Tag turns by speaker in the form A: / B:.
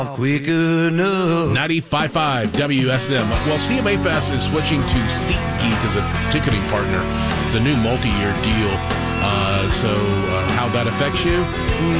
A: quick enough.
B: 95.5 WSM. Well, CMA Fest is switching to SeatGeek as a ticketing partner. It's a new multi-year deal. So how that affects you?